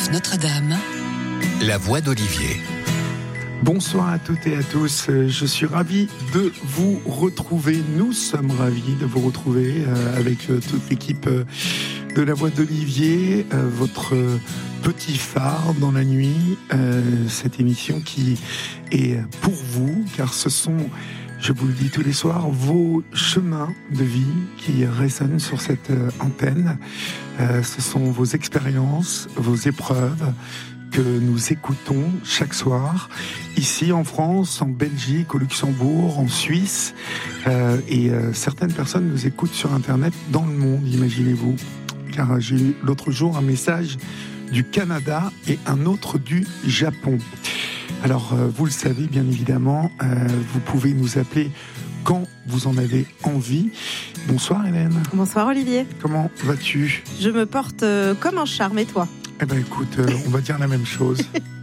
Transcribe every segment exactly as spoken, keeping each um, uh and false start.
F Notre-Dame. La voix d'Olivier. Bonsoir à toutes et à tous, je suis ravi de vous retrouver, nous sommes ravis de vous retrouver avec toute l'équipe de La Voix d'Olivier, votre petit phare dans la nuit, cette émission qui est pour vous, car ce sont, je vous le dis tous les soirs, vos chemins de vie qui résonnent sur cette antenne, ce sont vos expériences, vos épreuves, que nous écoutons chaque soir, ici en France, en Belgique, au Luxembourg, en Suisse, euh, et euh, certaines personnes nous écoutent sur Internet dans le monde, imaginez-vous. Car j'ai eu l'autre jour un message du Canada et un autre du Japon. Alors, euh, vous le savez bien évidemment, euh, vous pouvez nous appeler quand vous en avez envie. Bonsoir Hélène. Bonsoir Olivier. Comment vas-tu ? Je me porte euh, comme un charme, et toi ? Eh ben écoute, euh, on va dire la même chose.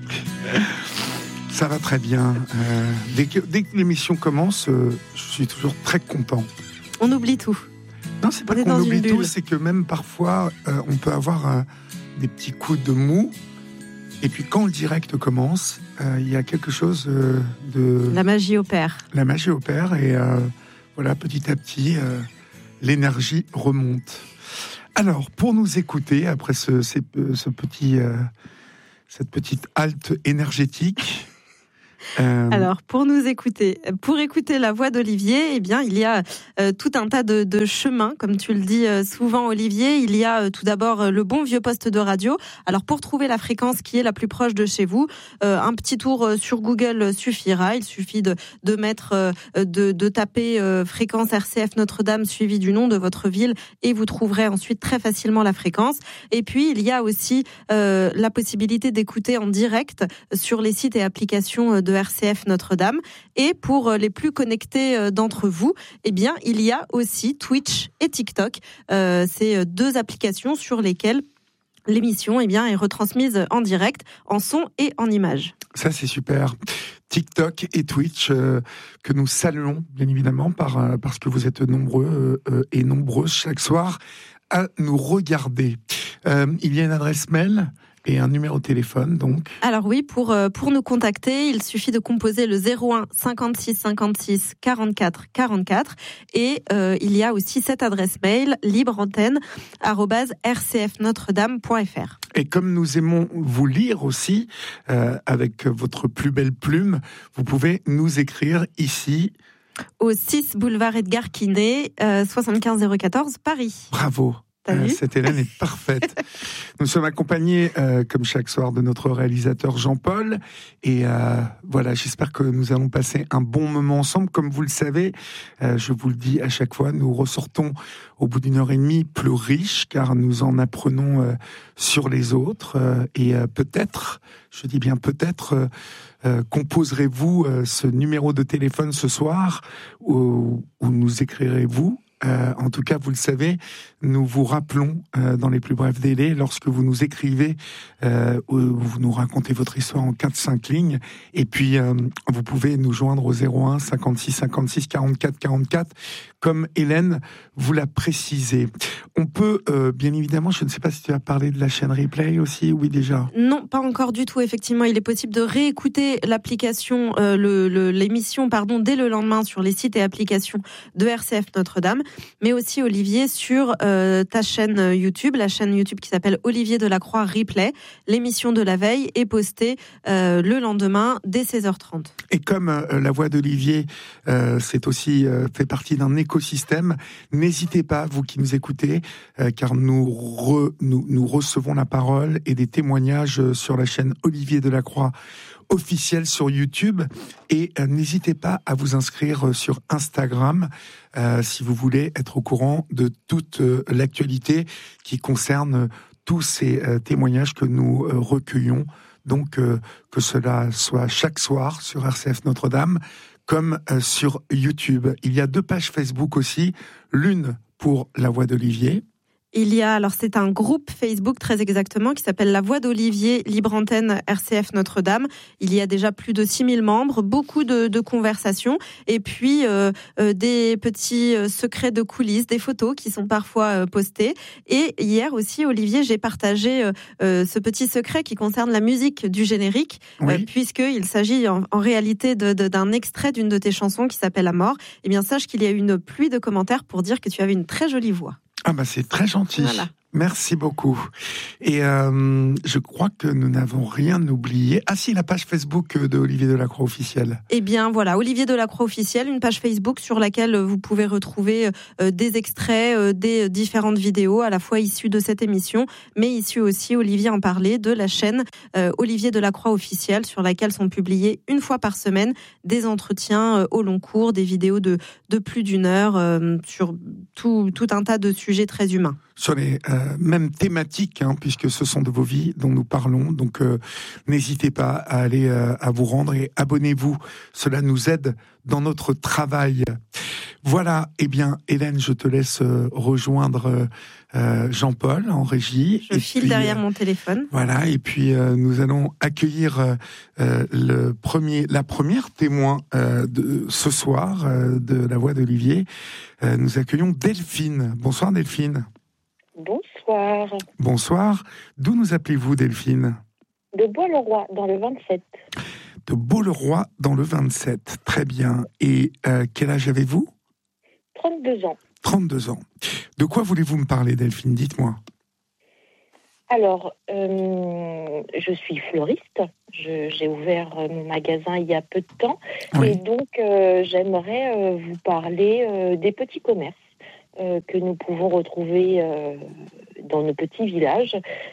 Ça va très bien. Euh, dès, que, dès que l'émission commence, euh, je suis toujours très content. On oublie tout. Non, c'est pas on qu'on oublie tout, c'est que même parfois, euh, on peut avoir euh, des petits coups de mou. Et puis quand le direct commence, euh, il y a quelque chose euh, de... La magie opère. La magie opère et euh, voilà, petit à petit, euh, l'énergie remonte. Alors, pour nous écouter, après ce, ce, ce petit, euh, cette petite halte énergétique... Euh... Alors, pour nous écouter, pour écouter La Voix d'Olivier, eh bien, il y a euh, tout un tas de, de chemins, comme tu le dis euh, souvent, Olivier. Il y a euh, tout d'abord euh, le bon vieux poste de radio. Alors, pour trouver la fréquence qui est la plus proche de chez vous, euh, un petit tour euh, sur Google suffira. Il suffit de, de mettre, euh, de, de taper euh, fréquence R C F Notre-Dame suivi du nom de votre ville et vous trouverez ensuite très facilement la fréquence. Et puis, il y a aussi euh, la possibilité d'écouter en direct sur les sites et applications de R C F Notre-Dame. Et pour les plus connectés d'entre vous, eh bien, il y a aussi Twitch et TikTok. Euh, c'est deux applications sur lesquelles l'émission eh bien, est retransmise en direct, en son et en image. Ça, c'est super. TikTok et Twitch, euh, que nous saluons, bien évidemment, par, euh, parce que vous êtes nombreux euh, et nombreuses chaque soir à nous regarder. Euh, il y a une adresse mail et un numéro de téléphone, donc. Alors oui, pour, pour nous contacter, il suffit de composer le zéro un cinquante-six cinquante-six quarante-quatre quarante-quatre et euh, il y a aussi cette adresse mail, libreantenne arobase r c f notre dame point f r. Et comme nous aimons vous lire aussi, euh, avec votre plus belle plume, vous pouvez nous écrire ici. Au six boulevard Edgar Quinet, euh, soixante-quinze zéro quatorze, Paris. Bravo. Euh, cette Hélène est parfaite. Nous sommes accompagnés, euh, comme chaque soir, de notre réalisateur Jean-Paul. Et euh, voilà, j'espère que nous allons passer un bon moment ensemble. Comme vous le savez, euh, je vous le dis à chaque fois, nous ressortons au bout d'une heure et demie plus riches, car nous en apprenons euh, sur les autres. Euh, et euh, peut-être, je dis bien peut-être, euh, euh, composerez-vous euh, ce numéro de téléphone ce soir, où, où nous écrirez-vous. Euh, en tout cas, vous le savez, nous vous rappelons euh, dans les plus brefs délais, lorsque vous nous écrivez, euh, vous nous racontez votre histoire en quatre cinq lignes, et puis euh, vous pouvez nous joindre au zéro un cinquante-six cinquante-six quarante-quatre quarante-quatre, comme Hélène vous l'a précisé. On peut, euh, bien évidemment, je ne sais pas si tu as parlé de la chaîne replay aussi, oui déjà. Non, pas encore du tout. Effectivement, il est possible de réécouter l'application, euh, le, le, l'émission, pardon, dès le lendemain sur les sites et applications de R C F Notre-Dame. Mais aussi, Olivier, sur euh, ta chaîne YouTube, la chaîne YouTube qui s'appelle Olivier Delacroix Replay. L'émission de la veille est postée euh, le lendemain dès seize heures trente. Et comme euh, La Voix d'Olivier, euh, c'est aussi euh, fait partie d'un écosystème, n'hésitez pas, vous qui nous écoutez, euh, car nous, re, nous, nous recevons la parole et des témoignages sur la chaîne Olivier Delacroix officielle sur YouTube, et euh, n'hésitez pas à vous inscrire sur Instagram euh, si vous voulez être au courant de toute euh, l'actualité qui concerne euh, tous ces euh, témoignages que nous euh, recueillons, donc euh, que cela soit chaque soir sur R C F Notre-Dame comme euh, sur YouTube. Il y a deux pages Facebook aussi, l'une pour La Voix d'Olivier Il y a, alors c'est un groupe Facebook très exactement qui s'appelle La Voix d'Olivier, Libre Antenne R C F Notre-Dame. Il y a déjà plus de six mille membres, beaucoup de, de conversations et puis euh, euh, des petits secrets de coulisses, des photos qui sont parfois euh, postées. Et hier aussi, Olivier, j'ai partagé euh, euh, ce petit secret qui concerne la musique du générique, oui. euh, puisqu'il s'agit en, en réalité de, de, d'un extrait d'une de tes chansons qui s'appelle La Mort. Eh bien, sache qu'il y a eu une pluie de commentaires pour dire que tu avais une très jolie voix. Ah bah c'est très gentil. Voilà. Merci beaucoup. Et euh, je crois que nous n'avons rien oublié. Ah si, la page Facebook de Olivier Delacroix officielle. Eh bien voilà, Olivier Delacroix officiel, une page Facebook sur laquelle vous pouvez retrouver euh, des extraits, euh, des différentes vidéos, à la fois issues de cette émission, mais issues aussi, Olivier en parlait, de la chaîne euh, Olivier Delacroix officiel, sur laquelle sont publiés une fois par semaine des entretiens euh, au long cours, des vidéos de, de plus d'une heure euh, sur tout, tout un tas de sujets très humains. Sur les euh, mêmes thématiques, hein, puisque ce sont de vos vies dont nous parlons. Donc, euh, n'hésitez pas à aller euh, à vous rendre et abonnez-vous. Cela nous aide dans notre travail. Voilà. Eh bien, Hélène, je te laisse euh, rejoindre euh, Jean-Paul en régie. Je et file puis, derrière euh, mon téléphone. Voilà. Et puis, euh, nous allons accueillir euh, le premier, la première témoin euh, de ce soir euh, de La Voix d'Olivier. Euh, nous accueillons Delphine. Bonsoir, Delphine. Bonsoir. Bonsoir. D'où nous appelez-vous, Delphine ? De Bois-le-Roi, dans le vingt-sept. De Bois-le-Roi, dans le vingt-sept. Très bien. Et euh, quel âge avez-vous ? trente-deux ans. trente-deux ans. De quoi voulez-vous me parler, Delphine ? Dites-moi. Alors, euh, je suis fleuriste. Je, j'ai ouvert mon magasin il y a peu de temps. Oui. Et donc, euh, j'aimerais euh, vous parler euh, des petits commerces Euh, que nous pouvons retrouver euh, dans nos petits villages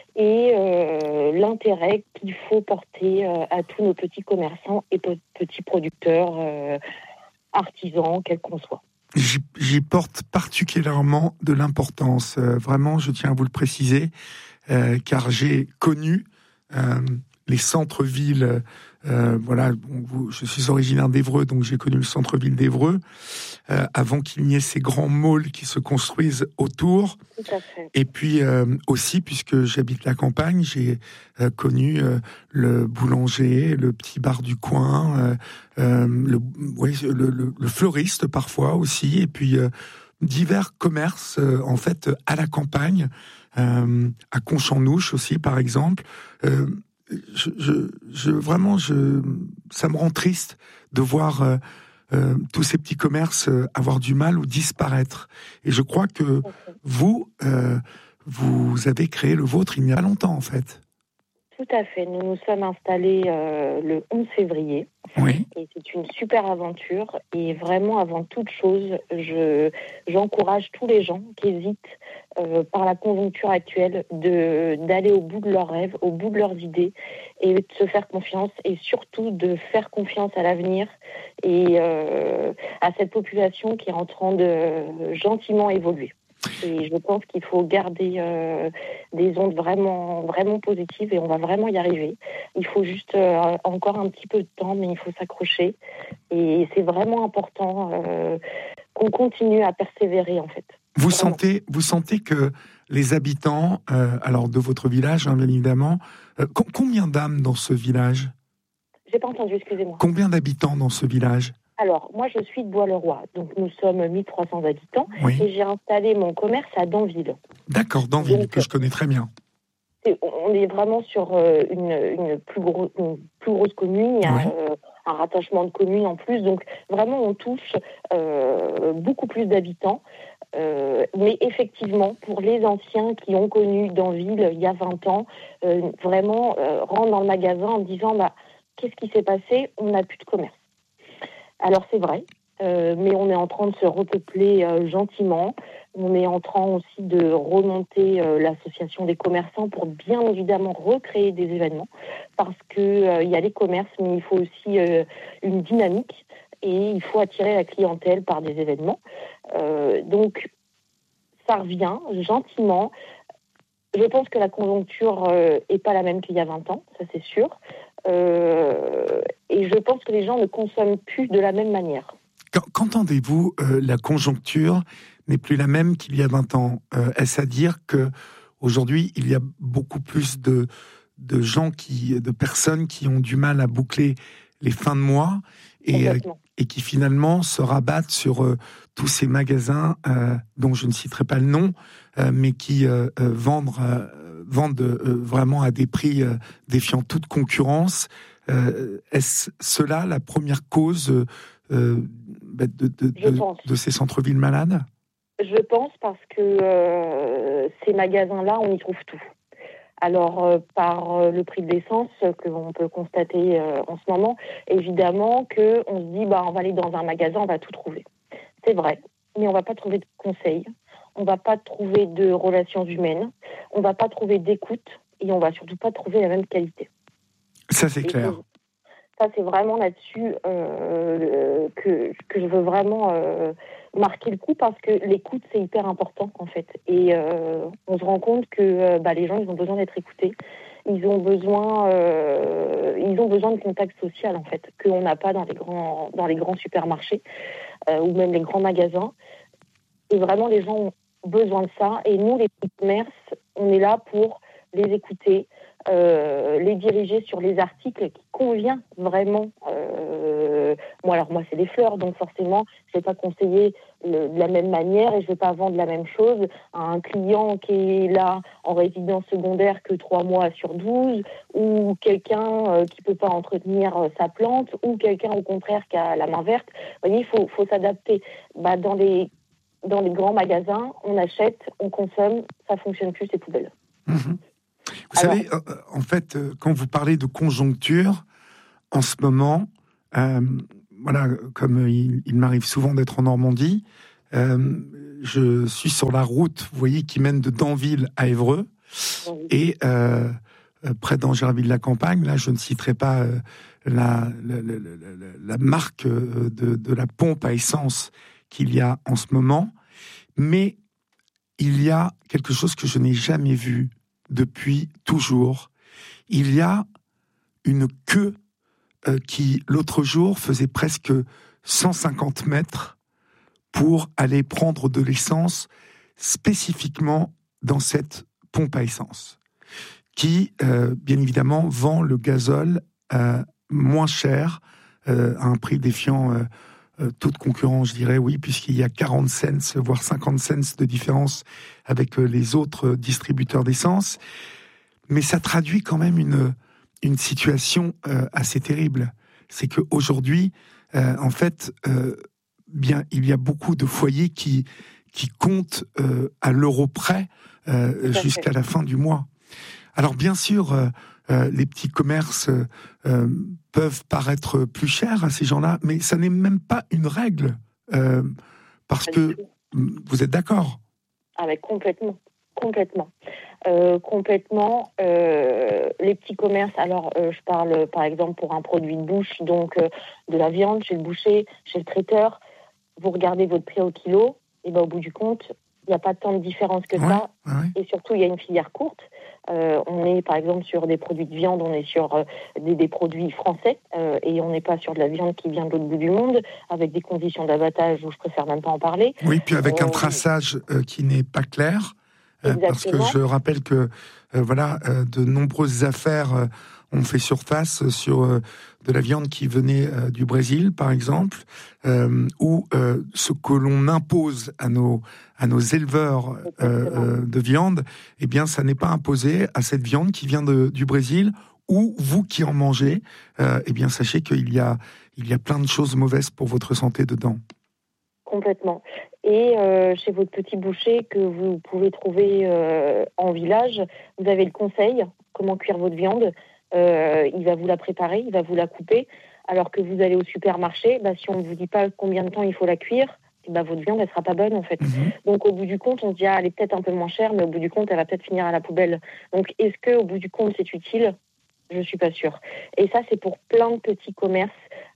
et euh, l'intérêt qu'il faut porter euh, à tous nos petits commerçants et p- petits producteurs, euh, artisans, quels qu'on soit. J'y, j'y porte particulièrement de l'importance. Euh, vraiment, je tiens à vous le préciser, euh, car j'ai connu euh, les centres-villes. Euh, voilà, bon, je suis originaire d'Évreux, donc j'ai connu le centre-ville d'Évreux, euh, avant qu'il n'y ait ces grands malls qui se construisent autour. Tout à fait. Et puis euh, aussi, puisque j'habite la campagne, j'ai euh, connu euh, le boulanger, le petit bar du coin, euh, euh, le, ouais, le, le, le fleuriste parfois aussi, et puis euh, divers commerces euh, en fait à la campagne, euh, à Conchamnouche aussi par exemple. Euh, Je, je, je, vraiment, je, ça me rend triste de voir euh, euh, tous ces petits commerces euh, avoir du mal ou disparaître. Et je crois que vous, euh, vous avez créé le vôtre il n'y a pas longtemps, en fait. Tout à fait. Nous nous sommes installés euh, le onze février. Oui. Et c'est une super aventure. Et vraiment, avant toute chose, je, j'encourage tous les gens qui hésitent euh, par la conjoncture actuelle de, d'aller au bout de leurs rêves, au bout de leurs idées et de se faire confiance et surtout de faire confiance à l'avenir et euh, à cette population qui est en train de gentiment évoluer. Et je pense qu'il faut garder euh, des ondes vraiment, vraiment positives et on va vraiment y arriver. Il faut juste euh, encore un petit peu de temps, mais il faut s'accrocher. Et c'est vraiment important euh, qu'on continue à persévérer, en fait. Vous vraiment. sentez, vous sentez que les habitants, euh, alors de votre village, hein, bien évidemment, euh, co- combien d'âmes dans ce village ? J'ai pas entendu, excusez-moi. Combien d'habitants dans ce village ? Alors, moi, je suis de Bois-le-Roi, donc nous sommes mille trois cents habitants, oui. Et j'ai installé mon commerce à Danville. D'accord, Danville, donc, que je connais très bien. C'est, on est vraiment sur euh, une, une, plus gros, une plus grosse commune, il y a oui. euh, un rattachement de communes en plus, donc vraiment on touche euh, beaucoup plus d'habitants. Euh, mais effectivement, pour les anciens qui ont connu Danville il y a vingt ans, euh, vraiment euh, rentrent dans le magasin en disant bah, « qu'est-ce qui s'est passé ? On n'a plus de commerce ». Alors c'est vrai, euh, mais on est en train de se repeupler euh, gentiment. On est en train aussi de remonter euh, l'association des commerçants pour bien évidemment recréer des événements parce que euh, il y a les commerces, mais il faut aussi euh, une dynamique et il faut attirer la clientèle par des événements. Euh, donc ça revient gentiment. Je pense que la conjoncture euh, est pas la même qu'il y a vingt ans, ça c'est sûr. Euh, et je pense que les gens ne consomment plus de la même manière. Qu'entendez-vous euh, la conjoncture n'est plus la même qu'il y a vingt ans. Euh, est-ce à dire que aujourd'hui il y a beaucoup plus de de gens qui, de personnes qui ont du mal à boucler les fins de mois et, euh, et qui finalement se rabattent sur euh, tous ces magasins euh, dont je ne citerai pas le nom, euh, mais qui euh, euh, vendent, euh, vendent euh, vraiment à des prix euh, défiant toute concurrence. Euh, est-ce cela la première cause euh, de, de, de, de, de ces centres-villes malades ? Je pense parce que euh, ces magasins-là, on y trouve tout. Alors, euh, par euh, le prix de l'essence que l'on peut constater euh, en ce moment, évidemment qu'on se dit, bah, on va aller dans un magasin, on va tout trouver. C'est vrai, mais on ne va pas trouver de conseils, on ne va pas trouver de relations humaines, on ne va pas trouver d'écoute et on ne va surtout pas trouver la même qualité. Ça, c'est et clair. Ça, c'est vraiment là-dessus euh, que, que je veux vraiment euh, marquer le coup parce que l'écoute, c'est hyper important, en fait. Et euh, on se rend compte que euh, bah, les gens, ils ont besoin d'être écoutés. Ils ont besoin, euh, ils ont besoin de contact social, en fait, qu'on n'a pas dans les grands, dans les grands supermarchés euh, ou même les grands magasins. Et vraiment, les gens ont besoin de ça. Et nous, les petits commerces, on est là pour les écouter, Euh, les diriger sur les articles qui conviennent vraiment. Euh, moi, alors moi, c'est des fleurs, donc forcément, je ne vais pas conseiller le, de la même manière et je ne vais pas vendre la même chose à un client qui est là en résidence secondaire que trois mois sur douze, ou quelqu'un euh, qui ne peut pas entretenir euh, sa plante, ou quelqu'un au contraire qui a la main verte. Vous voyez, il faut, faut s'adapter. Bah, dans les, dans les grands magasins, on achète, on consomme, ça ne fonctionne plus, ces poubelles. Mmh. Vous Alors, savez, en fait, quand vous parlez de conjoncture, en ce moment, euh, voilà, comme il, il m'arrive souvent d'être en Normandie, euh, je suis sur la route, vous voyez, qui mène de Danville à Évreux, oui. et euh, près d'Angéraville-la-Campagne, là, je ne citerai pas euh, la, la, la, la, la marque de, de la pompe à essence qu'il y a en ce moment, mais il y a quelque chose que je n'ai jamais vu depuis toujours. Il y a une queue euh, qui, l'autre jour, faisait presque cent cinquante mètres pour aller prendre de l'essence spécifiquement dans cette pompe à essence, qui, euh, bien évidemment, vend le gazole euh, moins cher, euh, à un prix défiant euh, euh, toute concurrence, je dirais, oui, puisqu'il y a quarante cents, voire cinquante cents de différence avec euh, les autres distributeurs d'essence. Mais ça traduit quand même une, une situation euh, assez terrible. C'est qu'aujourd'hui, euh, en fait, euh, bien, il y a beaucoup de foyers qui, qui comptent euh, à l'euro près euh, jusqu'à la fin du mois. Alors bien sûr, euh, euh, les petits commerces euh, peuvent paraître plus chers à ces gens-là, mais ça n'est même pas une règle. Euh, parce que vous êtes d'accord ? Ah mais complètement, complètement. Euh, complètement. Euh, les petits commerces, alors euh, je parle par exemple pour un produit de bouche, donc euh, de la viande chez le boucher, chez le traiteur, vous regardez votre prix au kilo, et ben au bout du compte, il n'y a pas tant de différence que ouais, ça, ouais. Et surtout il y a une filière courte. Euh, on est par exemple sur des produits de viande, on est sur euh, des, des produits français, euh, et on n'est pas sur de la viande qui vient de l'autre bout du monde, avec des conditions d'abattage où je préfère même pas en parler. Oui, puis avec euh, un traçage euh, qui n'est pas clair. Euh, parce que je rappelle que euh, voilà, euh, de nombreuses affaires euh, ont fait surface sur euh, de la viande qui venait euh, du Brésil, par exemple, euh, où euh, ce que l'on impose à nos à nos éleveurs euh, euh, de viande, eh bien, ça n'est pas imposé à cette viande qui vient de, du Brésil. Ou vous qui en mangez, euh, eh bien, sachez qu'il y a il y a plein de choses mauvaises pour votre santé dedans. Complètement. Et euh, chez votre petit boucher que vous pouvez trouver euh, en village, vous avez le conseil, comment cuire votre viande. Euh, il va vous la préparer, il va vous la couper. Alors que vous allez au supermarché, bah, si on ne vous dit pas combien de temps il faut la cuire, bah, votre viande, elle ne sera pas bonne, en fait. Mmh. Donc, au bout du compte, on se dit, ah, elle est peut-être un peu moins chère, mais au bout du compte, elle va peut-être finir à la poubelle. Donc, est-ce qu'au bout du compte, c'est utile ? Je ne suis pas sûre. Et ça, c'est pour plein de petits commerces,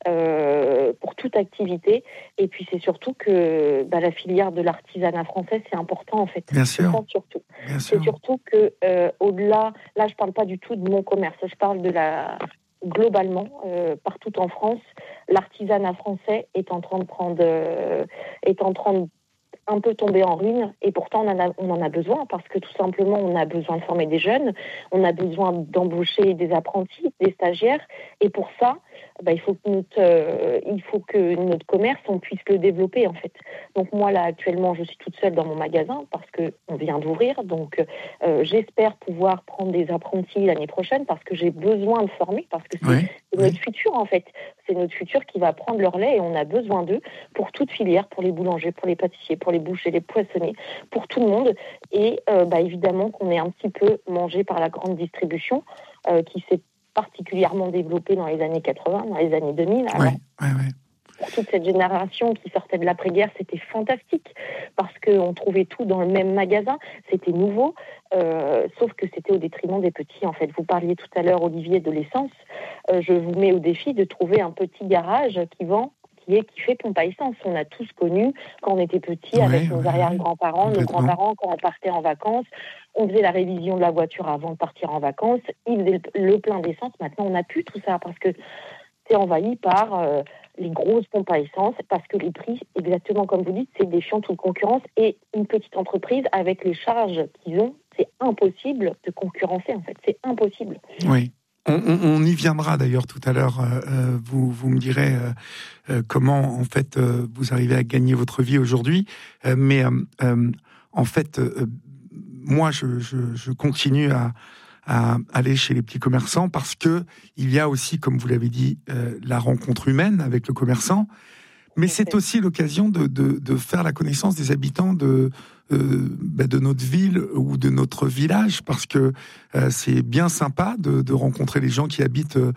euh, pour toute activité. Et puis, c'est surtout que bah, la filière de l'artisanat français, c'est important, en fait. Bien sûr. C'est ça, surtout. Bien c'est sûr. surtout que, euh, au-delà, là, je ne parle pas du tout de mon commerce. Je parle de la... Globalement, euh, partout en France, l'artisanat français est en train de prendre... Euh, est en train de un peu tombé en ruine, et pourtant on en a, on en a besoin, parce que tout simplement on a besoin de former des jeunes, on a besoin d'embaucher des apprentis, des stagiaires, et pour ça, bah, il faut que notre, euh, il faut que notre commerce, on puisse le développer en fait. Donc moi là actuellement je suis toute seule dans mon magasin parce que on vient d'ouvrir, donc euh, j'espère pouvoir prendre des apprentis l'année prochaine parce que j'ai besoin de former, parce que c'est, Oui, c'est oui. notre futur en fait, c'est notre futur qui va prendre le relais, et on a besoin d'eux pour toute filière, pour les boulangers, pour les pâtissiers, pour les bouchers, les poissonniers, pour tout le monde. Et euh, bah, évidemment qu'on est un petit peu mangé par la grande distribution euh, qui s'est particulièrement développée dans les années quatre-vingts, dans les années deux mille. Alors, Oui, oui, oui. pour toute cette génération qui sortait de l'après-guerre, c'était fantastique parce qu'on trouvait tout dans le même magasin, c'était nouveau, euh, sauf que c'était au détriment des petits en fait. Vous parliez tout à l'heure, Olivier, de l'essence. Euh, je vous mets au défi de trouver un petit garage qui vend qui est qui fait pompe à essence. On a tous connu quand on était petit Ouais, avec nos ouais, arrière-grands-parents, nos complètement. grands-parents quand on partait en vacances. On faisait la révision de la voiture avant de partir en vacances. Ils faisaient le plein d'essence. Maintenant, on n'a plus tout ça parce que c'est envahi par euh, les grosses pompes à essence, parce que les prix, exactement comme vous dites, c'est défiant toute concurrence. Et une petite entreprise, avec les charges qu'ils ont, c'est impossible de concurrencer, en fait. C'est impossible. Oui. On, on, on y viendra d'ailleurs tout à l'heure. Euh, vous, vous me direz euh, euh, comment, en fait, euh, vous arrivez à gagner votre vie aujourd'hui. Euh, mais euh, euh, en fait, euh, moi, je, je, je continue à, à aller chez les petits commerçants parce que il y a aussi, comme vous l'avez dit, euh, la rencontre humaine avec le commerçant. Mais c'est aussi l'occasion de, de, de faire la connaissance des habitants de, euh, bah de notre ville ou de notre village, parce que euh, c'est bien sympa de, de rencontrer les gens qui habitent euh,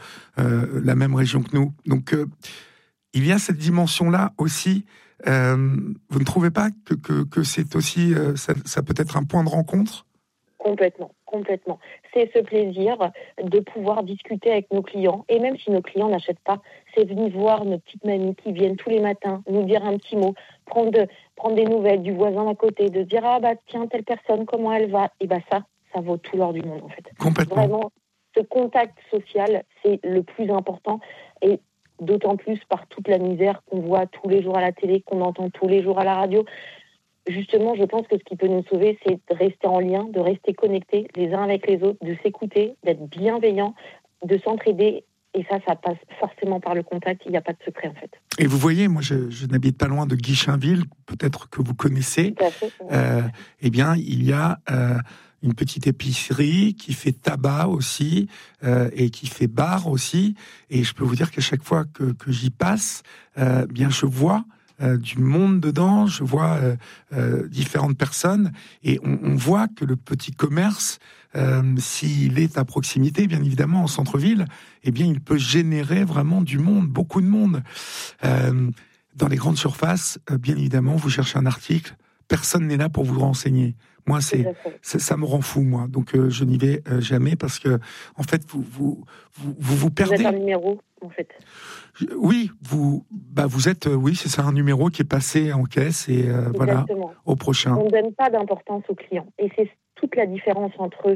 la même région que nous. Donc, euh, il y a cette dimension-là aussi. Euh, vous ne trouvez pas que, que, que c'est aussi, euh, ça, ça peut être un point de rencontre ? Complètement, complètement. C'est ce plaisir de pouvoir discuter avec nos clients. Et même si nos clients n'achètent pas, c'est venir voir nos petites mamies qui viennent tous les matins nous dire un petit mot, prendre, de, prendre des nouvelles du voisin d'à côté, de dire « Ah bah tiens, telle personne, comment elle va ?» Et bah ça, ça vaut tout l'or du monde en fait. Complètement. Vraiment, ce contact social, c'est le plus important. Et d'autant plus par toute la misère qu'on voit tous les jours à la télé, qu'on entend tous les jours à la radio. Justement, je pense que ce qui peut nous sauver, c'est de rester en lien, de rester connectés les uns avec les autres, de s'écouter, d'être bienveillants, de s'entraider. Et ça, ça passe forcément par le contact. Il n'y a pas de secret, en fait. Et vous voyez, moi, je, je n'habite pas loin de Guichainville, peut-être que vous connaissez. Tout à fait. Euh, eh bien, il y a euh, une petite épicerie qui fait tabac aussi euh, et qui fait bar aussi. Et je peux vous dire qu'à chaque fois que, que j'y passe, euh, bien, je vois Euh, du monde dedans, je vois euh, euh, différentes personnes, et on, on voit que le petit commerce, euh, s'il est à proximité, bien évidemment, en centre-ville, eh bien, il peut générer vraiment du monde, beaucoup de monde. Euh, dans les grandes surfaces, euh, bien évidemment, vous cherchez un article, personne n'est là pour vous renseigner. Moi, c'est, c'est ça me rend fou, moi. Donc, euh, je n'y vais euh, jamais parce que, en fait, vous vous vous vous, vous perdez. Vous êtes un numéro, en fait. Oui, vous, bah vous êtes, oui, c'est ça, un numéro qui est passé en caisse et euh, voilà, au prochain. On ne donne pas d'importance aux clients. Et c'est toute la différence entre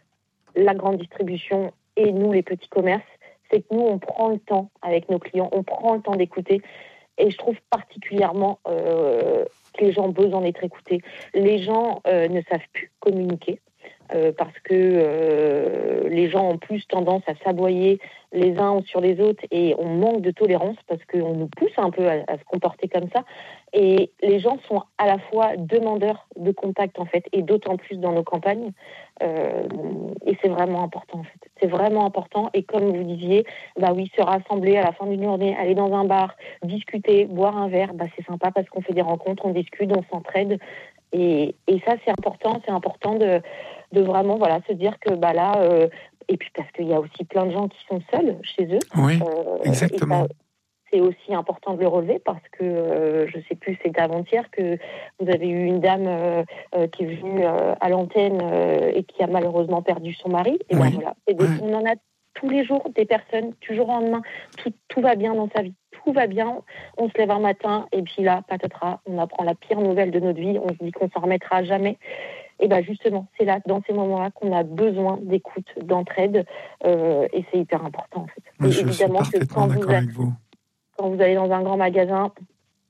la grande distribution et nous, les petits commerces. C'est que nous, on prend le temps avec nos clients, on prend le temps d'écouter. Et je trouve particulièrement euh, que les gens ont besoin d'être écoutés. Les gens euh, ne savent plus communiquer. Euh, parce que euh, les gens ont plus tendance à s'aboyer les uns sur les autres et on manque de tolérance parce qu'on nous pousse un peu à, à se comporter comme ça. Et les gens sont à la fois demandeurs de contact en fait, et d'autant plus dans nos campagnes. Euh, et c'est vraiment important en fait. C'est vraiment important. Et comme vous disiez, bah oui, se rassembler à la fin d'une journée, aller dans un bar, discuter, boire un verre, bah c'est sympa parce qu'on fait des rencontres, on discute, on s'entraide. Et, et ça, c'est important. C'est important de, de vraiment voilà, se dire que bah là... Euh, et puis parce qu'il y a aussi plein de gens qui sont seuls chez eux. Oui, euh, exactement. Ça, c'est aussi important de le relever parce que, euh, je ne sais plus, c'est avant-hier que vous avez eu une dame euh, euh, qui est venue euh, à l'antenne euh, et qui a malheureusement perdu son mari. Et oui. ben voilà, et des, oui. On en a tous les jours des personnes, du jour au lendemain, tout, tout va bien dans sa vie. Tout va bien, on se lève un matin et puis là, patatras, on apprend la pire nouvelle de notre vie, on se dit qu'on s'en remettra jamais. Et bien justement, c'est là, dans ces moments-là, qu'on a besoin d'écoute, d'entraide, euh, et c'est hyper important en fait. Moi, et je évidemment suis parfaitement que quand d'accord vous, a... avec vous. quand vous allez dans un grand magasin,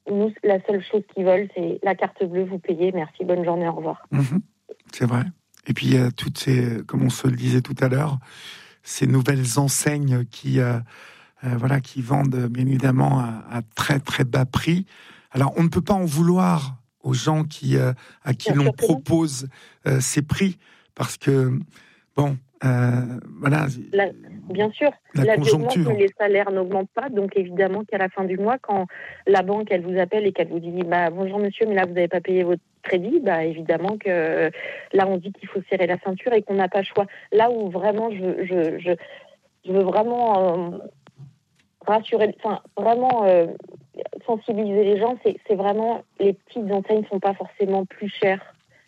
nous, la seule chose qu'ils veulent, c'est la carte bleue, vous payez, merci, bonne journée, au revoir. Mmh, c'est vrai. Et puis, il y a toutes ces, comme on se le disait tout à l'heure, ces nouvelles enseignes qui, euh, euh, voilà, qui vendent bien évidemment à, à très très bas prix. Alors, on ne peut pas en vouloir aux gens qui, euh, à qui Bien l'on sûr que non. propose euh, ces prix, parce que, bon, euh, voilà, La- bien sûr, la la vie augmente, conjoncture. mais les salaires n'augmentent pas. Donc évidemment qu'à la fin du mois, quand la banque elle vous appelle et qu'elle vous dit bah, bonjour monsieur, mais là vous n'avez pas payé votre crédit, bah évidemment que euh, là on dit qu'il faut serrer la ceinture et qu'on n'a pas le choix. Là où vraiment je je je, je veux vraiment euh, rassurer, enfin vraiment euh, sensibiliser les gens, c'est c'est vraiment les petites enseignes ne sont pas forcément plus chères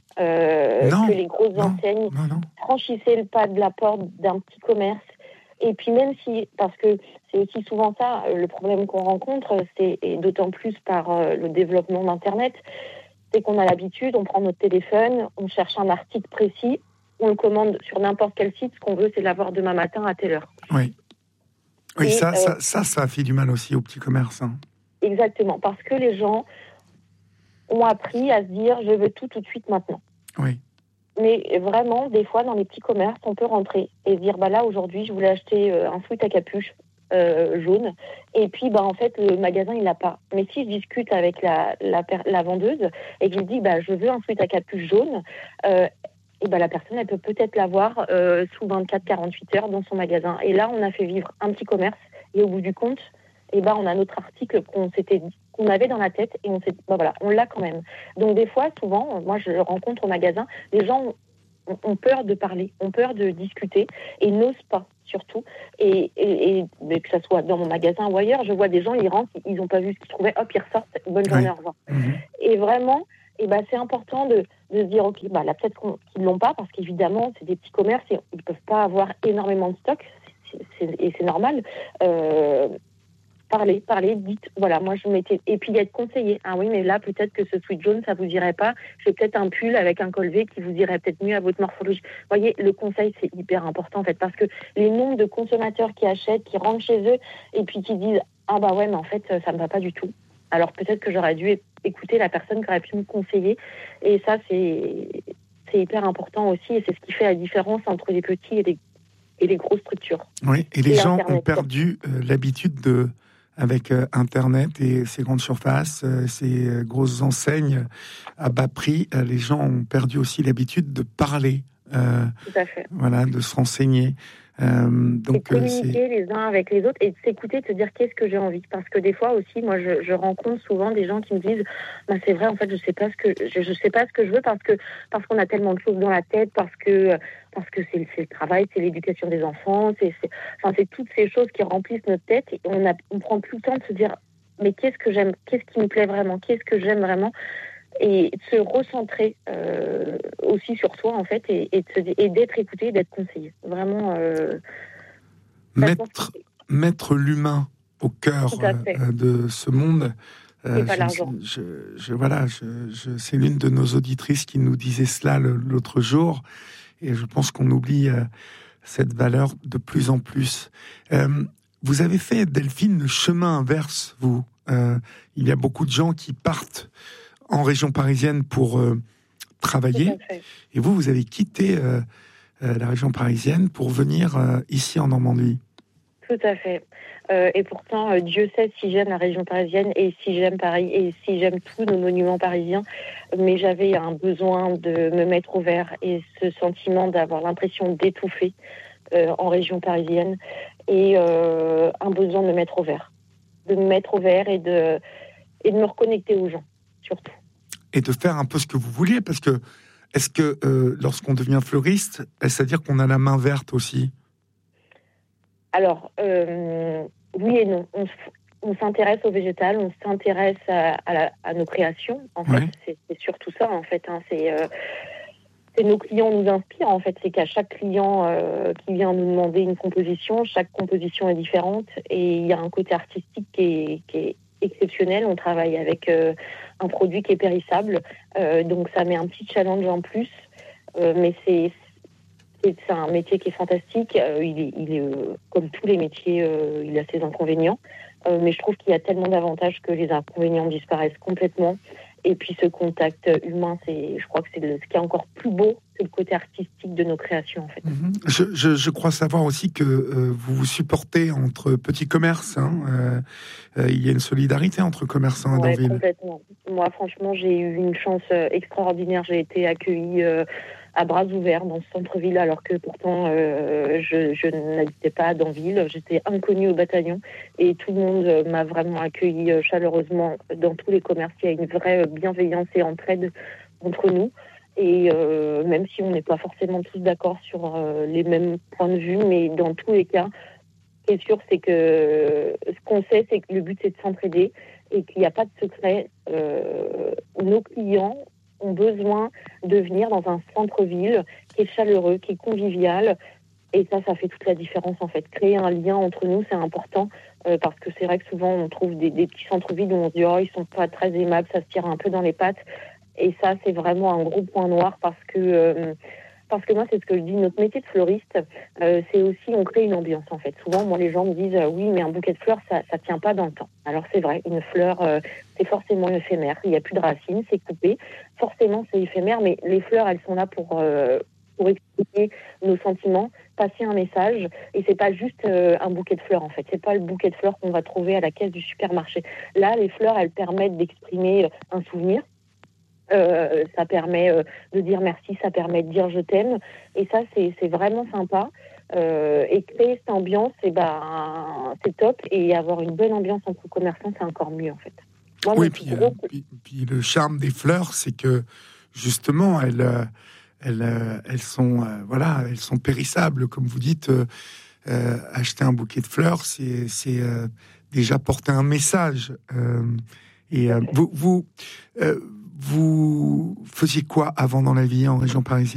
euh, Non, que les grosses non, enseignes. non, non. Franchissez le pas de la porte d'un petit commerce. Et puis même si, parce que c'est aussi souvent ça, euh, le problème qu'on rencontre, c'est, et d'autant plus par euh, le développement d'Internet, c'est qu'on a l'habitude, on prend notre téléphone, on cherche un article précis, on le commande sur n'importe quel site, ce qu'on veut c'est l'avoir demain matin à telle heure. Oui, oui, Et, ça, euh, ça, ça, ça a fait du mal aussi aux petits commerces. Hein. Exactement, parce que les gens ont appris à se dire je veux tout tout de suite maintenant. Oui. Mais vraiment, des fois, dans les petits commerces, on peut rentrer et se dire, bah là, aujourd'hui, je voulais acheter euh, un sweat à capuche euh, jaune. Et puis, bah, en fait, le magasin, il l'a pas. Mais si je discute avec la, la, la vendeuse et que je lui dis, bah, je veux un sweat à capuche jaune, euh, et bah, la personne, elle peut peut-être l'avoir euh, sous vingt-quatre à quarante-huit heures dans son magasin. Et là, on a fait vivre un petit commerce. Et au bout du compte, et bah, on a notre article qu'on s'était dit, qu'on avait dans la tête et on s'est dit, bah voilà, on l'a quand même. Donc des fois, souvent, moi je rencontre au magasin, les gens ont, ont peur de parler, ont peur de discuter et n'osent pas surtout. Et, et, et que ça soit dans mon magasin ou ailleurs, je vois des gens, ils rentrent, ils n'ont pas vu ce qu'ils trouvaient, hop, ils ressortent, bonne journée, Oui. au revoir. Mmh. Et vraiment, et bah, c'est important de, de se dire, ok, bah, là peut-être qu'ils ne l'ont pas parce qu'évidemment, c'est des petits commerces et ils ne peuvent pas avoir énormément de stock, c'est, c'est, et c'est normal. Euh, Parlez, parlez, dites, voilà, moi je m'étais... Et puis être conseillé. Ah oui, mais là, peut-être que ce sweat jaune, ça vous irait pas. J'ai peut-être un pull avec un col V qui vous irait peut-être mieux à votre morphologie. Vous voyez, le conseil, c'est hyper important, en fait, parce que les nombres de consommateurs qui achètent, qui rentrent chez eux, et puis qui disent, ah bah ouais, mais en fait, ça me va pas du tout. Alors peut-être que j'aurais dû écouter la personne qui aurait pu me conseiller. Et ça, c'est, c'est hyper important aussi, et c'est ce qui fait la différence entre les petits et les, et les grosses structures. Oui, et les Et gens Internet, ont perdu euh, l'habitude de... avec euh, Internet et ces grandes surfaces, euh, ces euh, grosses enseignes à bas prix, euh, les gens ont perdu aussi l'habitude de parler, euh, Tout à fait. voilà, de se renseigner. Euh, donc, et de communiquer euh, les uns avec les autres et de s'écouter, de se dire qu'est-ce que j'ai envie. Parce que des fois aussi, moi, je, je rencontre souvent des gens qui me disent bah, c'est vrai, en fait, je sais pas ce que je, je sais pas ce que je veux parce que parce qu'on a tellement de choses dans la tête, parce que parce que c'est, c'est le travail, c'est l'éducation des enfants, c'est, c'est enfin c'est toutes ces choses qui remplissent notre tête et on a on prend plus le temps de se dire mais qu'est-ce que j'aime, qu'est-ce qui me plaît vraiment, qu'est-ce que j'aime vraiment. Et de se recentrer euh, aussi sur soi, en fait, et, et, de se, et d'être écouté, d'être conseillé. Vraiment. Euh, mettre, mettre l'humain au cœur euh, de ce monde. Euh, pas je, je, je, voilà, je, je, c'est l'une de nos auditrices qui nous disait cela le, l'autre jour. Et je pense qu'on oublie euh, cette valeur de plus en plus. Euh, vous avez fait, Delphine, le chemin inverse, vous. Euh, il y a beaucoup de gens qui partent en région parisienne pour euh, travailler. Et vous, vous avez quitté euh, euh, la région parisienne pour venir euh, ici en Normandie. Tout à fait. Euh, et pourtant, euh, Dieu sait si j'aime la région parisienne et si j'aime Paris et si j'aime tous nos monuments parisiens. Mais j'avais un besoin de me mettre au vert et ce sentiment d'avoir l'impression d'étouffer euh, en région parisienne et euh, un besoin de me mettre au vert. De me mettre au vert et de, et de me reconnecter aux gens, surtout. Et de faire un peu ce que vous vouliez, parce que est-ce que euh, lorsqu'on devient fleuriste, est-ce à dire qu'on a la main verte aussi ? Alors, euh, oui et non. On, on s'intéresse au végétal, on s'intéresse à, à, la, à nos créations. En fait, ouais. c'est, c'est surtout ça. En fait, hein, c'est, euh, c'est nos clients nous inspirent. En fait, c'est qu'à chaque client euh, qui vient nous demander une composition, chaque composition est différente et il y a un côté artistique qui est, qui est exceptionnel. On travaille avec euh, un produit qui est périssable, euh, donc ça met un petit challenge en plus. Euh, mais c'est C'est, c'est un métier qui est fantastique. Euh, il est, il est euh, comme tous les métiers, euh, il a ses inconvénients. Euh, mais je trouve qu'il y a tellement d'avantages que les inconvénients disparaissent complètement. Et puis ce contact humain, c'est, je crois que c'est le, ce qui est encore plus beau, c'est le côté artistique de nos créations en fait. Mmh. Je, je, je crois savoir aussi que euh, vous vous supportez entre petits commerces. Hein, euh, euh, il y a une solidarité entre commerçants à Ouais, Danville. complètement. Moi, franchement, j'ai eu une chance extraordinaire. J'ai été accueillie euh, à bras ouverts dans ce centre-ville, alors que pourtant euh, je, je n'habitais pas à Danville. J'étais inconnue au bataillon et tout le monde m'a vraiment accueillie chaleureusement dans tous les commerces. Il y a une vraie bienveillance et entraide entre nous. Et euh, même si on n'est pas forcément tous d'accord sur euh, les mêmes points de vue, mais dans tous les cas, ce qui est sûr, c'est que ce qu'on sait, c'est que le but, c'est de s'entraider et qu'il n'y a pas de secret. Euh, nos clients ont besoin de venir dans un centre-ville qui est chaleureux, qui est convivial. Et ça, ça fait toute la différence, en fait. Créer un lien entre nous, c'est important euh, parce que c'est vrai que souvent, on trouve des, des petits centres-villes où on se dit « Oh, ils sont pas très aimables, ça se tire un peu dans les pattes ». Et ça, c'est vraiment un gros point noir parce que, euh, parce que moi, c'est ce que je dis, notre métier de fleuriste, euh, c'est aussi, on crée une ambiance en fait. Souvent, moi, les gens me disent, euh, oui, mais un bouquet de fleurs, ça ne tient pas dans le temps. Alors c'est vrai, une fleur, euh, c'est forcément éphémère. Il n'y a plus de racines, c'est coupé. Forcément, c'est éphémère, mais les fleurs, elles sont là pour, euh, pour expliquer nos sentiments, passer un message. Et c'est pas juste euh, un bouquet de fleurs en fait. C'est pas le bouquet de fleurs qu'on va trouver à la caisse du supermarché. Là, les fleurs, elles permettent d'exprimer un souvenir. Euh, ça permet euh, de dire merci, ça permet de dire je t'aime, et ça c'est, c'est vraiment sympa. Euh, et créer cette ambiance, et ben c'est top, et avoir une bonne ambiance entre commerçants, c'est encore mieux en fait. Moi, oui, puis, gros... euh, puis, puis le charme des fleurs, c'est que justement elles, euh, elles, euh, elles sont, euh, voilà, elles sont périssables, comme vous dites. Euh, euh, acheter un bouquet de fleurs, c'est, c'est euh, déjà porter un message. Euh, et euh, vous, vous euh, Vous faisiez quoi avant dans la vie en région parisienne ?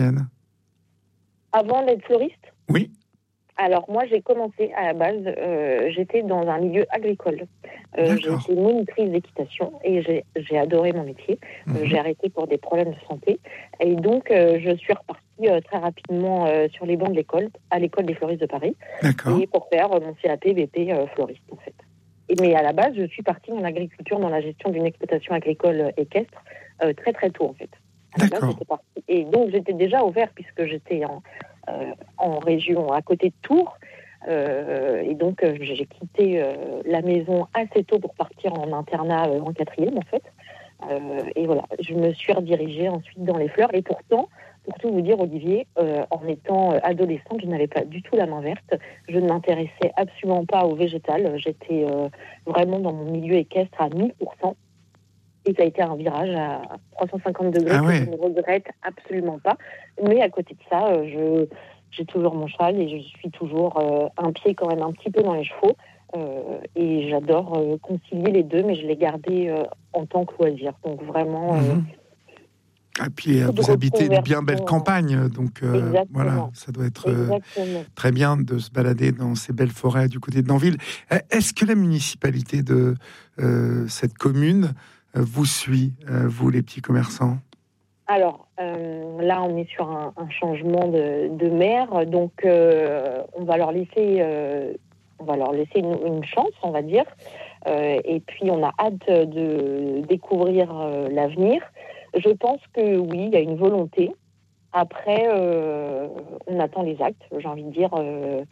Avant d'être fleuriste ? Oui. Alors moi, j'ai commencé à la base, euh, j'étais dans un milieu agricole. Euh, j'ai été monitrice d'équitation et j'ai, j'ai adoré mon métier. Mmh. Euh, j'ai arrêté pour des problèmes de santé. Et donc, euh, je suis repartie euh, très rapidement euh, sur les bancs de l'école, à l'école des fleuristes de Paris. D'accord. Et pour faire euh, mon C A P B P euh, fleuriste, en fait. Et, mais à la base, je suis partie en agriculture, dans la gestion d'une exploitation agricole équestre, euh, très très tôt, en fait. À D'accord. Base, j'étais partie. Et donc, j'étais déjà au vert, puisque j'étais en... Euh, en région à côté de Tours euh, et donc euh, j'ai quitté euh, la maison assez tôt pour partir en internat euh, en quatrième en fait euh, et voilà, je me suis redirigée ensuite dans les fleurs et pourtant, pour tout vous dire Olivier, euh, en étant adolescente, je n'avais pas du tout la main verte, je ne m'intéressais absolument pas au végétal, j'étais euh, vraiment dans mon milieu équestre à mille pour cent. Et ça a été un virage à trois cent cinquante degrés ah ouais. que je ne regrette absolument pas. Mais à côté de ça, euh, je, j'ai toujours mon cheval et je suis toujours euh, un pied quand même un petit peu dans les chevaux. Euh, et j'adore euh, concilier les deux, mais je l'ai gardé euh, en tant que loisir. Donc vraiment... Euh, mmh. Et puis vous habitez une bien belle campagne, donc euh, voilà, ça doit être euh, très bien de se balader dans ces belles forêts du côté de Danville. Est-ce que la municipalité de euh, cette commune vous suit, euh, vous les petits commerçants ? Alors euh, là, on est sur un, un changement de, de maire, donc euh, on va leur laisser, euh, on va leur laisser une, une chance, on va dire. Euh, et puis on a hâte de découvrir euh, l'avenir. Je pense que oui, il y a une volonté. Après, euh, on attend les actes, j'ai envie de dire. Euh,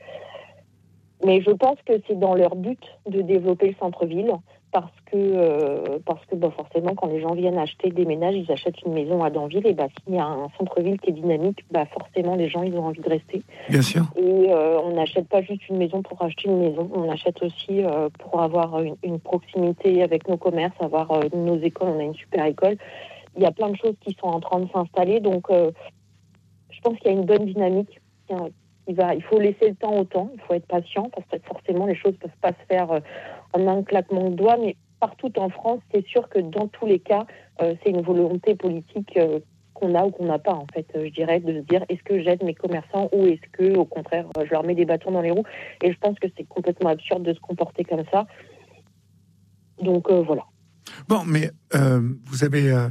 mais je pense que c'est dans leur but de développer le centre-ville. Parce que, euh, parce que bah forcément, quand les gens viennent acheter des ménages, ils achètent une maison à Danville. Et bah, s'il y a un centre-ville qui est dynamique, bah, forcément, les gens ils ont envie de rester. Bien sûr. Et euh, on n'achète pas juste une maison pour acheter une maison. On achète aussi euh, pour avoir une, une proximité avec nos commerces, avoir euh, nos écoles. On a une super école. Il y a plein de choses qui sont en train de s'installer. Donc, euh, je pense qu'il y a une bonne dynamique. Il, va, il faut laisser le temps au temps. Il faut être patient parce que forcément, les choses ne peuvent pas se faire... Euh, en un claquement de doigts, mais partout en France, c'est sûr que dans tous les cas, euh, c'est une volonté politique euh, qu'on a ou qu'on n'a pas, en fait, euh, je dirais, de se dire est-ce que j'aide mes commerçants ou est-ce que, au contraire, euh, je leur mets des bâtons dans les roues. Et je pense que c'est complètement absurde de se comporter comme ça. Donc, euh, voilà. Bon, mais euh, vous avez... Euh...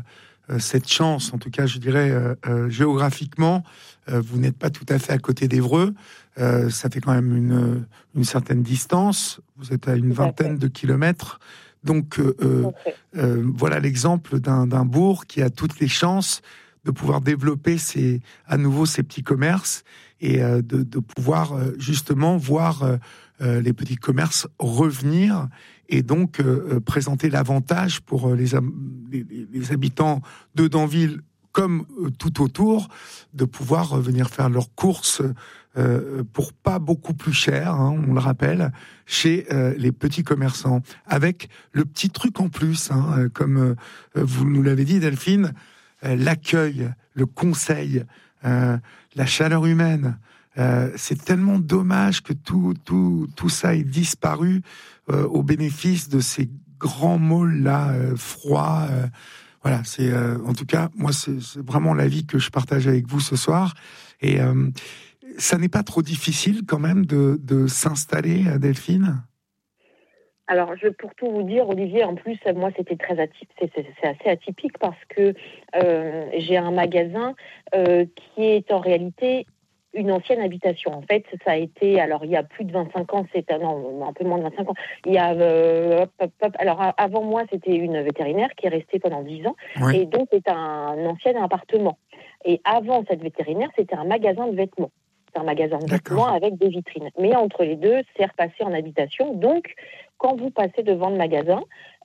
euh, cette chance, en tout cas, je dirais, euh, euh, géographiquement, euh, vous n'êtes pas tout à fait à côté d'Évreux. Euh, ça fait quand même une, une certaine distance. Vous êtes à une vingtaine de kilomètres. Donc, euh, euh, euh, voilà l'exemple d'un, d'un bourg qui a toutes les chances de pouvoir développer ses, à nouveau ses petits commerces et euh, de, de pouvoir euh, justement voir euh, euh, les petits commerces revenir et donc euh, présenter l'avantage pour les, les, les habitants de Danville comme euh, tout autour, de pouvoir euh, venir faire leurs courses euh, pour pas beaucoup plus cher, hein, on le rappelle, chez euh, les petits commerçants, avec le petit truc en plus, hein, euh, comme euh, vous nous l'avez dit Delphine, euh, l'accueil, le conseil, euh, la chaleur humaine. Euh, c'est tellement dommage que tout, tout, tout ça ait disparu euh, au bénéfice de ces grands malls-là, euh, froids. Euh, voilà, c'est euh, en tout cas, moi, c'est, c'est vraiment l'avis que je partage avec vous ce soir. Et euh, ça n'est pas trop difficile quand même de, de s'installer, Delphine ? Alors, je, pour tout vous dire, Olivier, en plus, moi, c'était très atypique, c'est, c'est, c'est assez atypique parce que euh, j'ai un magasin euh, qui est en réalité une ancienne habitation. En fait, ça a été, alors il y a plus de vingt-cinq ans, c'est un, non, un peu moins de vingt-cinq ans. Il y a, euh, hop, hop, hop, alors avant moi, c'était une vétérinaire qui est restée pendant dix ans, oui. Et donc c'est un ancien appartement. Et avant cette vétérinaire, c'était un magasin de vêtements. C'est un magasin de D'accord. vêtements avec des vitrines. Mais entre les deux, c'est repassé en habitation. Donc, quand vous passez devant le magasin,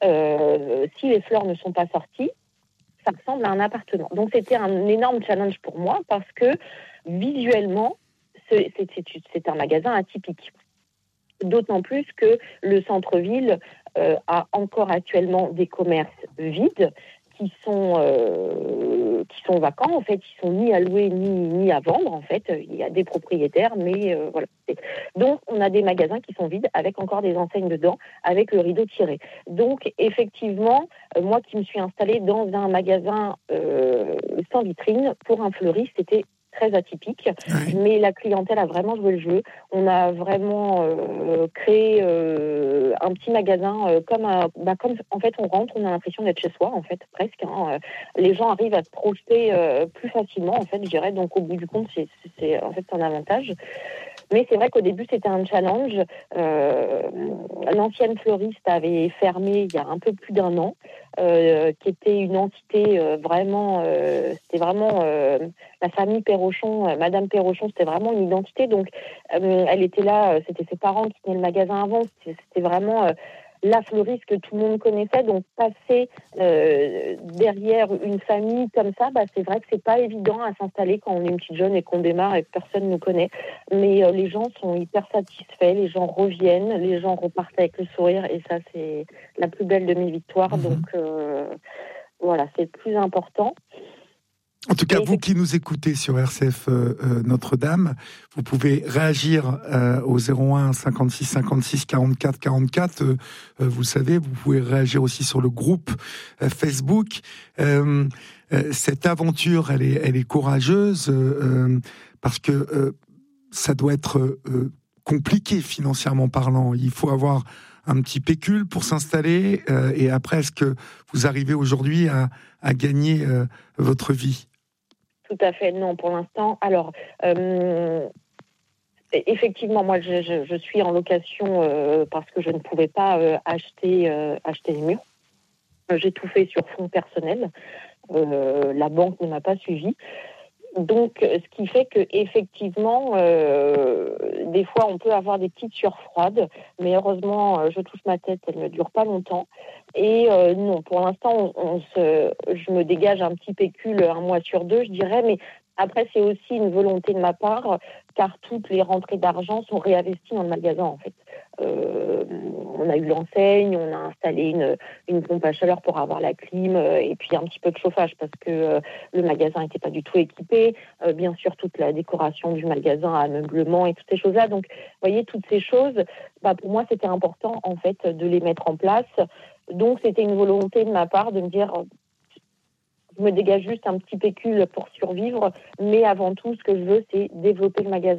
euh, si les fleurs ne sont pas sorties, ça ressemble à un appartement. Donc, c'était un énorme challenge pour moi parce que visuellement, c'est, c'est, c'est, c'est un magasin atypique. D'autant plus que le centre-ville euh, a encore actuellement des commerces vides qui sont, euh, qui sont vacants, en fait. Ils sont ni à louer ni, ni à vendre, en fait. Il y a des propriétaires, mais euh, voilà. Donc, on a des magasins qui sont vides avec encore des enseignes dedans, avec le rideau tiré. Donc, effectivement, euh, moi qui me suis installée dans un magasin euh, sans vitrine, pour un fleuriste, c'était très atypique, oui. Mais la clientèle a vraiment joué le jeu. On a vraiment euh, créé euh, un petit magasin euh, comme, un, bah, comme en fait on rentre, on a l'impression d'être chez soi en fait presque. Hein. Les gens arrivent à se projeter euh, plus facilement en fait, je dirais. Donc au bout du compte, c'est, c'est en fait c'est un avantage. Mais c'est vrai qu'au début, c'était un challenge. Euh, l'ancienne fleuriste avait fermé il y a un peu plus d'un an, euh, qui était une entité euh, vraiment... Euh, c'était vraiment euh, la famille Perrochon, euh, Madame Perrochon, c'était vraiment une identité. Donc, euh, elle était là, c'était ses parents qui tenaient le magasin avant. C'était, c'était vraiment... Euh, la fleuriste que tout le monde connaissait, donc passer euh, derrière une famille comme ça, bah, c'est vrai que c'est pas évident à s'installer quand on est une petite jeune et qu'on démarre et que personne nous connaît. Mais euh, les gens sont hyper satisfaits, les gens reviennent, les gens repartent avec le sourire et ça, c'est la plus belle de mes victoires. Mmh. Donc euh, voilà, c'est le plus important. En tout cas, vous qui nous écoutez sur R C F euh, euh, Notre-Dame, vous pouvez réagir euh, au zéro un cinquante-six cinquante-six quarante-quatre quarante-quatre. Euh, euh, vous le savez, vous pouvez réagir aussi sur le groupe euh, Facebook. Euh, euh, cette aventure, elle est, elle est courageuse euh, parce que euh, ça doit être euh, compliqué financièrement parlant. Il faut avoir un petit pécule pour s'installer euh, et après, est-ce que vous arrivez aujourd'hui à, à gagner euh, votre vie ? Tout à fait, non, pour l'instant. Alors, euh, effectivement, moi, je, je, je suis en location euh, parce que je ne pouvais pas euh, acheter, euh, acheter les murs. J'ai tout fait sur fonds personnels. Euh, la banque ne m'a pas suivi. Donc, ce qui fait que effectivement, euh, des fois, on peut avoir des petites sueurs froides, mais heureusement, je touche ma tête, elle ne dure pas longtemps. Et euh, non, pour l'instant, on, on se, je me dégage un petit pécule un mois sur deux, je dirais, mais après, c'est aussi une volonté de ma part, car toutes les rentrées d'argent sont réinvesties dans le magasin, en fait. Euh, on a eu l'enseigne, on a installé une, une pompe à chaleur pour avoir la clim euh, et puis un petit peu de chauffage parce que euh, le magasin n'était pas du tout équipé. Euh, bien sûr, toute la décoration du magasin, ameublement et toutes ces choses-là. Donc, vous voyez, toutes ces choses, bah, pour moi, c'était important, en fait, de les mettre en place. Donc, c'était une volonté de ma part de me dire... Je me dégage juste un petit pécule pour survivre, mais avant tout, ce que je veux, c'est développer le magasin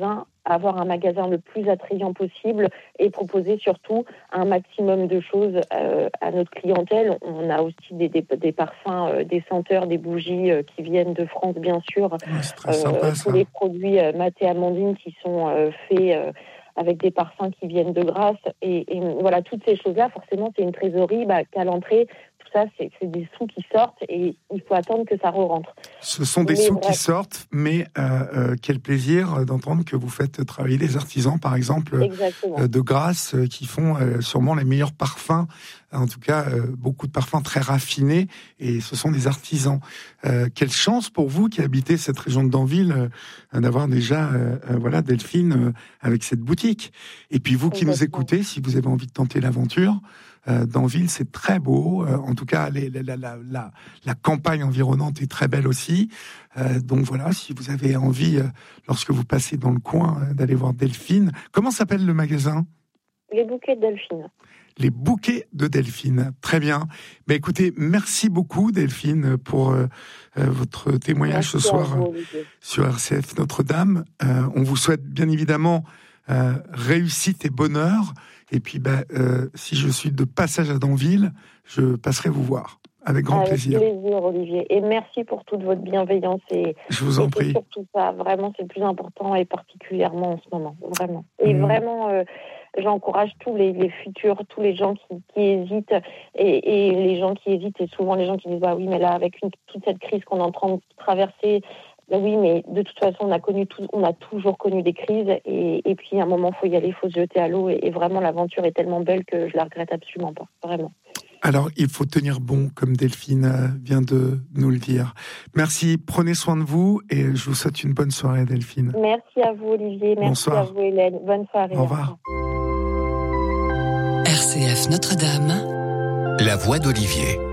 avoir un magasin le plus attrayant possible et proposer surtout un maximum de choses euh, à notre clientèle. On a aussi des, des, des parfums, euh, des senteurs, des bougies euh, qui viennent de France, bien sûr. Ouais, c'est très euh, sympa, ça. Tous les produits euh, Mat et Amandine qui sont euh, faits euh, avec des parfums qui viennent de Grasse. Et, et voilà, toutes ces choses-là, forcément, c'est une trésorerie bah, qu'à l'entrée, tout ça, c'est, c'est des sous qui sortent et il faut attendre que ça re-rentre. Ce sont des mais sous bref. qui sortent, mais euh, euh, quel plaisir d'entendre que vous faites travailler les artisans, par exemple, euh, de Grasse, euh, qui font euh, sûrement les meilleurs parfums, en tout cas, euh, beaucoup de parfums très raffinés, et ce sont des artisans. Euh, quelle chance pour vous qui habitez cette région de Danville, euh, d'avoir déjà, euh, euh, voilà, Delphine, euh, avec cette boutique. Et puis vous qui Exactement. nous écoutez, si vous avez envie de tenter l'aventure, Euh, Danville, c'est très beau. Euh, en tout cas, les, la, la, la, la, la campagne environnante est très belle aussi. Euh, donc voilà, si vous avez envie, euh, lorsque vous passez dans le coin, euh, d'aller voir Delphine. Comment s'appelle le magasin ? Les bouquets de Delphine. Les bouquets de Delphine. Très bien. Mais écoutez, merci beaucoup Delphine pour euh, euh, votre témoignage merci ce soir vous, sur R C F Notre-Dame. Euh, on vous souhaite bien évidemment euh, réussite et bonheur. Et puis, bah, euh, si je suis de passage à Danville, je passerai vous voir. Avec grand Avec plaisir. Avec plaisir, Olivier. Et merci pour toute votre bienveillance. Et, je vous en et prie. Surtout ça, vraiment, c'est le plus important et particulièrement en ce moment. Vraiment. Et mmh. vraiment, euh, j'encourage tous les, les futurs, tous les gens qui, qui hésitent. Et, et les gens qui hésitent, et souvent les gens qui disent, bah oui, mais là, avec une, toute cette crise qu'on est en train de traverser, ben oui, mais de toute façon, on a connu tout, on a toujours connu des crises, et, et puis à un moment, il faut y aller, il faut se jeter à l'eau, et, et vraiment, l'aventure est tellement belle que je la regrette absolument pas, vraiment. Alors, il faut tenir bon, comme Delphine vient de nous le dire. Merci, prenez soin de vous, et je vous souhaite une bonne soirée, Delphine. Merci à vous, Olivier, merci Bonsoir. à vous, Hélène. Bonne soirée. Au revoir. R C F Notre-Dame, la voix d'Olivier.